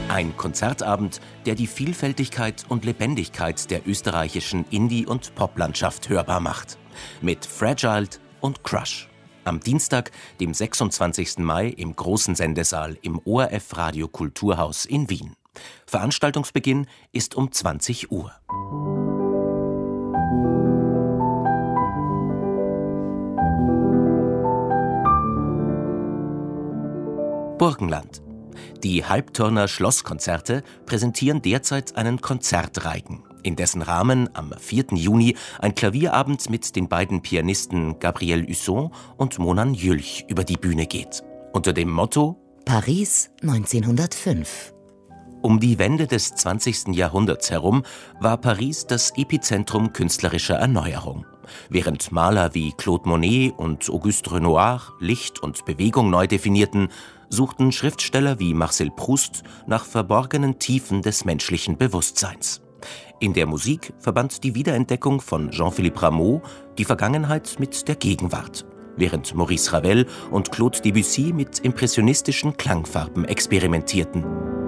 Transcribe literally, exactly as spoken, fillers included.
Ein Konzertabend, der die Vielfältigkeit und Lebendigkeit der österreichischen Indie- und Poplandschaft hörbar macht. Mit Fragile und Crush. Am Dienstag, dem sechsundzwanzigsten Mai, im großen Sendesaal im O R F Radio Kulturhaus in Wien. Veranstaltungsbeginn ist um zwanzig Uhr. Burgenland. Die Halbturner Schlosskonzerte präsentieren derzeit einen Konzertreigen, in dessen Rahmen am vierten Juni ein Klavierabend mit den beiden Pianisten Gabriel Husson und Monan Jülch über die Bühne geht. Unter dem Motto Paris neunzehnhundertfünf. Um die Wende des zwanzigsten Jahrhunderts herum war Paris das Epizentrum künstlerischer Erneuerung. Während Maler wie Claude Monet und Auguste Renoir Licht und Bewegung neu definierten, suchten Schriftsteller wie Marcel Proust nach verborgenen Tiefen des menschlichen Bewusstseins. In der Musik verband die Wiederentdeckung von Jean-Philippe Rameau die Vergangenheit mit der Gegenwart, während Maurice Ravel und Claude Debussy mit impressionistischen Klangfarben experimentierten.